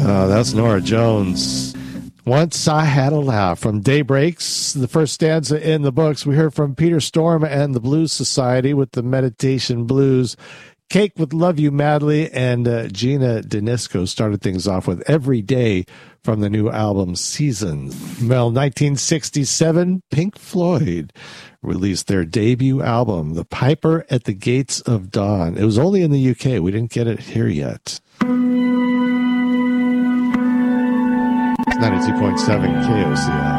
That's Norah Jones. Once I Had a Laugh from Daybreaks, the first stanza in the books. We heard from Peter Storm and the Blues Society with the Meditation Blues. Cake with Love You Madly, and Gina Danisco started things off with Every Day from the new album Seasons. Well, 1967, Pink Floyd released their debut album, The Piper at the Gates of Dawn. It was only in the UK. We didn't get it here yet. 92.7 KOCI.